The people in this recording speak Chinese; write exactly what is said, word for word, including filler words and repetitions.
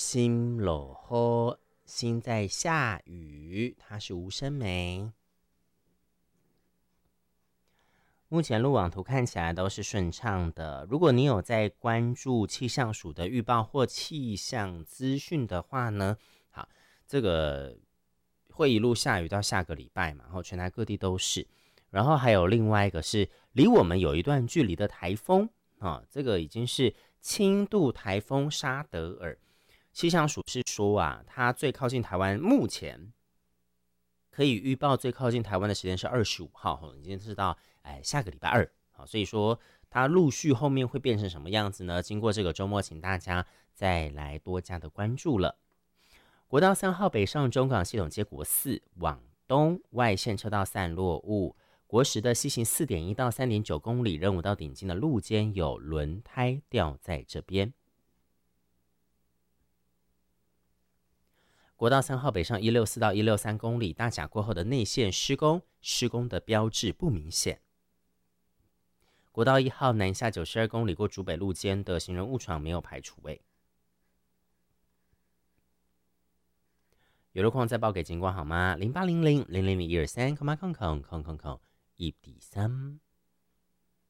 心落雨，心在下雨，它是无声梅。目前路网图看起来都是顺畅的。如果你有在关注气象署的预报或气象资讯的话呢，好，这个会一路下雨到下个礼拜嘛，然后全台各地都是。然后还有另外一个是离我们有一段距离的台风啊，这个已经是轻度台风沙德尔。气象署是说啊，它最靠近台湾，目前可以预报最靠近台湾的时间是二十五号，已经是到哎下个礼拜二，好，所以说它陆续后面会变成什么样子呢？经过这个周末，请大家再来多加的关注了。国道三号北上中港系统接国四往东，外线车道散落雾。国十的西行 四点一 到 三点九 公里，仁武到顶金的路肩有轮胎掉在这边。国道三号北上一六四到一六三公里，大甲过后的内线施工，施工的标志不明显。国道一号南下九十二公里过竹北路间的行人误闯没有排除位。有路况再报给警官好吗？零八零零零零零一二三，空八空空空空空一比三。